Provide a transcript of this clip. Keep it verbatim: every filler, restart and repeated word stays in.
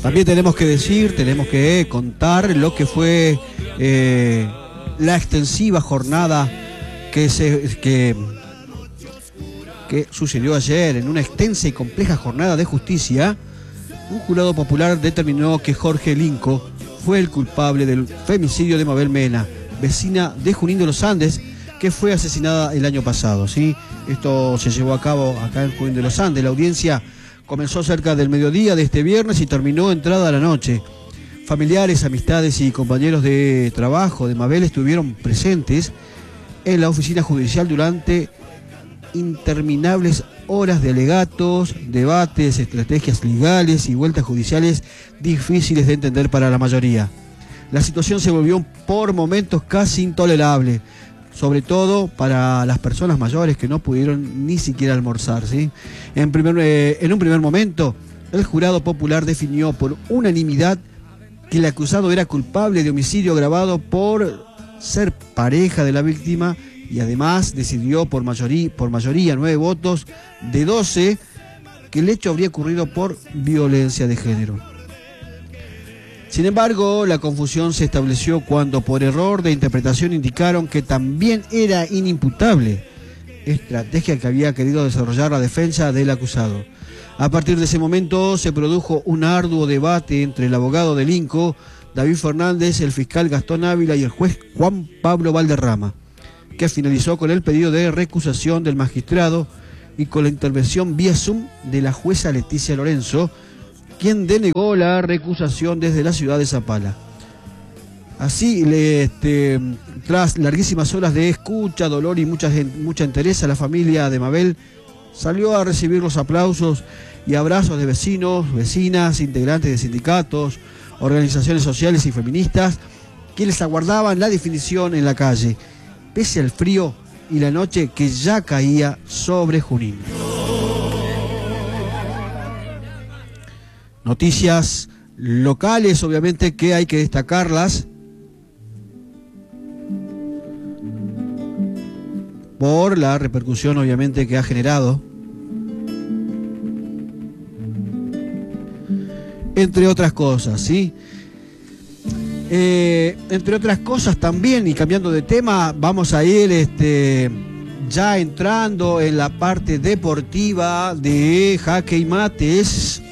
También tenemos que decir, tenemos que contar lo que fue eh, la extensiva jornada que, se, que, que sucedió ayer. En una extensa y compleja jornada de justicia, un jurado popular determinó que Jorge Linco fue el culpable del femicidio de Mabel Mena, vecina de Junín de los Andes, que fue asesinada el año pasado, ¿sí? Esto se llevó a cabo acá en Junín de los Andes. La audiencia comenzó cerca del mediodía de este viernes y terminó entrada la noche. Familiares, amistades y compañeros de trabajo de Mabel estuvieron presentes en la oficina judicial durante interminables horas de alegatos, debates, estrategias legales y vueltas judiciales difíciles de entender para la mayoría. La situación se volvió por momentos casi intolerable, sobre todo para las personas mayores que no pudieron ni siquiera almorzar, ¿sí? En, primer, eh, en un primer momento, el jurado popular definió por unanimidad que el acusado era culpable de homicidio agravado por ser pareja de la víctima y además decidió por mayoría, por mayoría nueve votos de doce, que el hecho habría ocurrido por violencia de género. Sin embargo, la confusión se estableció cuando por error de interpretación indicaron que también era inimputable, estrategia que había querido desarrollar la defensa del acusado. A partir de ese momento se produjo un arduo debate entre el abogado de Linco, David Fernández, el fiscal Gastón Ávila y el juez Juan Pablo Valderrama, que finalizó con el pedido de recusación del magistrado y con la intervención vía Zoom de la jueza Leticia Lorenzo, quien denegó la recusación desde la ciudad de Zapala. Así, le, este, tras larguísimas horas de escucha, dolor y mucha, mucha entereza, la familia de Mabel salió a recibir los aplausos y abrazos de vecinos, vecinas, integrantes de sindicatos, organizaciones sociales y feministas, quienes aguardaban la definición en la calle, pese al frío y la noche que ya caía sobre Junín. Noticias locales, obviamente, que hay que destacarlas por la repercusión, obviamente, que ha generado. Entre otras cosas, ¿sí? Eh, entre otras cosas también, y cambiando de tema, vamos a ir este, ya entrando en la parte deportiva de Jaque y Mates.